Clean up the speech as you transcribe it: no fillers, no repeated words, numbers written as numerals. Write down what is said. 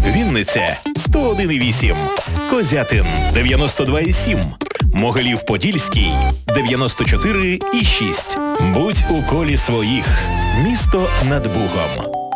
Вінниця 101,8, Козятин 92,7, Могилів-Подільський 94,6. Будь у колі своїх. Місто над Бугом.